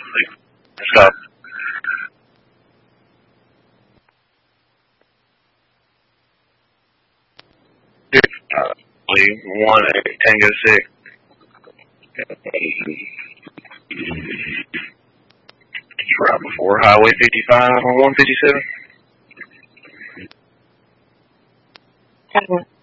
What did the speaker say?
Stop. Leave 1 Tango 6. Right before Highway 55 on 157.